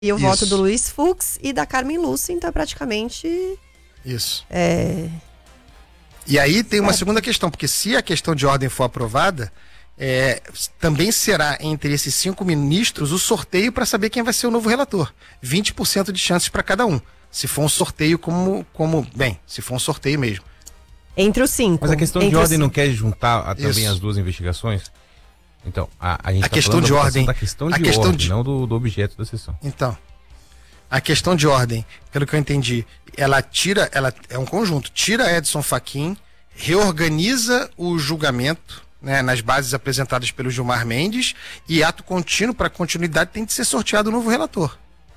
E o voto do Luiz Fux e da Carmen Lúcia, então praticamente... Isso. E aí tem uma segunda questão, porque se a questão de ordem for aprovada, também será entre esses 5 ministros o sorteio para saber quem vai ser o novo relator. 20% de chances para cada um. Se for um sorteio se for um sorteio mesmo. Entre os 5. Mas a questão de ordem não quer juntar também as duas investigações? Então, a gente a questão de ordem, da questão de ordem, não do objeto da sessão. Então, a questão de ordem, pelo que eu entendi, ela é um conjunto, tira Edson Fachin, reorganiza o julgamento, né, nas bases apresentadas pelo Gilmar Mendes, e ato contínuo, para continuidade, tem de ser sorteado o novo relator.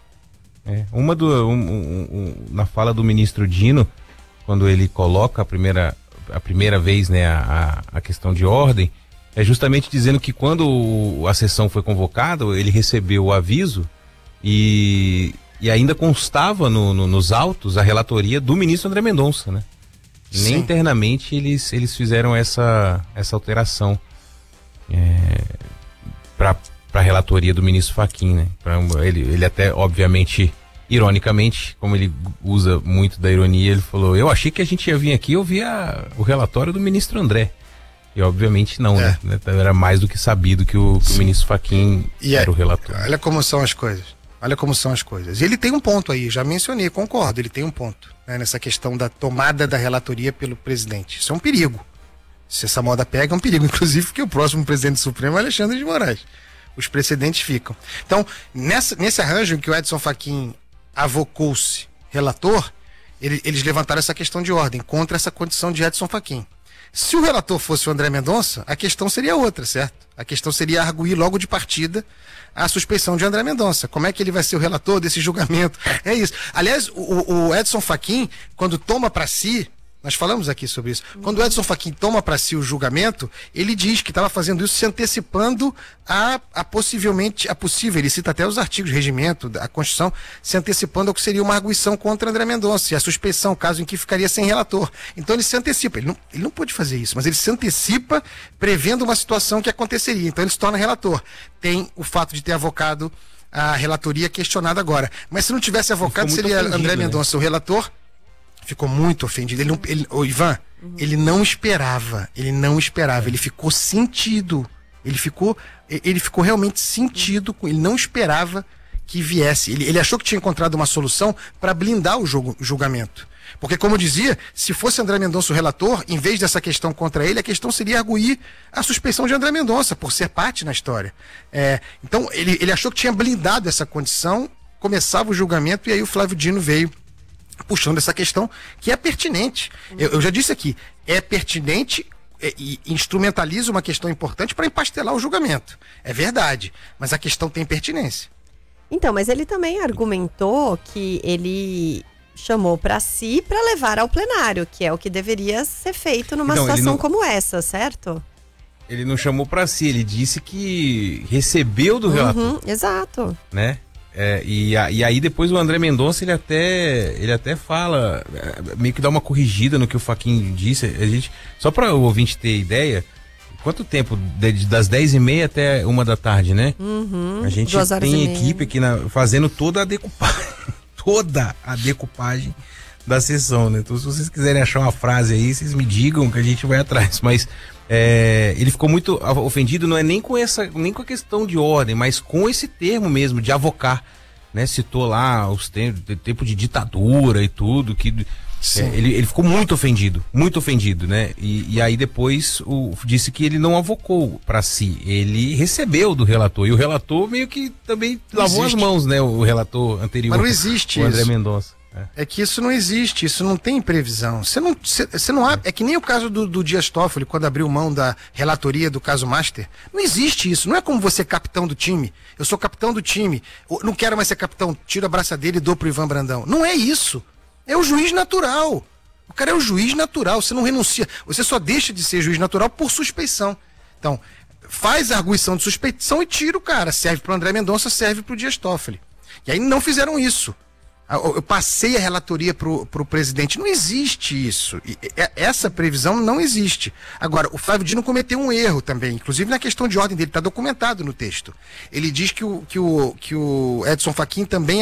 Na fala do ministro Dino, quando ele coloca a primeira vez, né, a questão de ordem, é justamente dizendo que quando a sessão foi convocada, ele recebeu o aviso e ainda constava nos autos a relatoria do ministro André Mendonça, né? Sim. Nem internamente eles fizeram essa alteração para a relatoria do ministro Fachin, né? Ele até, obviamente, ironicamente, como ele usa muito da ironia, ele falou: eu achei que a gente ia vir aqui ouvir o relatório do ministro André. E obviamente não, né? Era mais do que sabido que o ministro Fachin era o relator. Olha como são as coisas. E ele tem um ponto aí, já mencionei, concordo, ele tem um ponto, né, nessa questão da tomada da relatoria pelo presidente. Isso é um perigo. Se essa moda pega, é um perigo. Inclusive porque o próximo presidente supremo é Alexandre de Moraes. Os precedentes ficam. Então, nesse arranjo em que o Edson Fachin avocou-se relator, eles levantaram essa questão de ordem contra essa condição de Edson Fachin. Se o relator fosse o André Mendonça, a questão seria outra, certo? A questão seria arguir logo de partida a suspeição de André Mendonça. Como é que ele vai ser o relator desse julgamento? É isso. Aliás, o Edson Fachin, quando toma para si, nós falamos aqui sobre isso, quando o Edson Fachin toma para si o julgamento, ele diz que estava fazendo isso se antecipando a possível, ele cita até os artigos de regimento, a Constituição, se antecipando ao que seria uma arguição contra André Mendonça, e a suspeição, caso em que ficaria sem relator. Então ele se antecipa, ele não pôde fazer isso, mas ele se antecipa prevendo uma situação que aconteceria, então ele se torna relator. Tem o fato de ter avocado a relatoria questionada agora, mas se não tivesse avocado, seria André Mendonça, né, o relator. Ficou muito ofendido. Ivan, ele não esperava, ele ficou sentido, ele ficou realmente sentido, ele não esperava que viesse, ele achou que tinha encontrado uma solução para blindar o julgamento, porque, como eu dizia, se fosse André Mendonça o relator, em vez dessa questão contra ele, a questão seria arguir a suspeição de André Mendonça, por ser parte na história. Então, ele achou que tinha blindado essa condição, começava o julgamento, e aí o Flávio Dino veio puxando essa questão que é pertinente. Eu já disse aqui, é pertinente e instrumentaliza uma questão importante para empastelar o julgamento. É verdade, mas a questão tem pertinência. Então, mas ele também argumentou que ele chamou para si para levar ao plenário, que é o que deveria ser feito numa situação como essa, certo? Ele não chamou para si, ele disse que recebeu do relator. Exato. Né? E aí depois o André Mendonça ele até fala, meio que dá uma corrigida no que o Fachin disse. Só para o ouvinte ter ideia, quanto tempo? Das 10h30 até 1h, né? A gente tem equipe aqui fazendo toda a decupagem da sessão, né? Então, se vocês quiserem achar uma frase aí, vocês me digam que a gente vai atrás. Mas ele ficou muito ofendido, não é nem com a questão de ordem, mas com esse termo mesmo, de avocar, né? Citou lá os tempos de ditadura e tudo, que ele ficou muito ofendido, né? E aí depois disse que ele não avocou para si, ele recebeu do relator, e o relator meio que também lavou as mãos, né? O relator anterior. Mas não existe o André Mendonça. É que isso não existe, isso não tem previsão. Você não é que nem o caso do Dias Toffoli, quando abriu mão da relatoria do caso Master. Não existe isso, não é como você capitão do time. Eu sou capitão do time, não quero mais ser capitão, tiro a braçadeira e dou pro Ivan Brandão. Não é isso, é o juiz natural. O cara é o juiz natural, você não renuncia, você só deixa de ser juiz natural por suspeição. Então, faz a arguição de suspeição e tira o cara, serve pro André Mendonça, serve pro Dias Toffoli. E aí não fizeram isso. Eu passei a relatoria para o presidente. Não existe isso. Essa previsão não existe. Agora, o Flávio Dino cometeu um erro também, inclusive na questão de ordem dele, está documentado no texto. Ele diz que o Edson Fachin também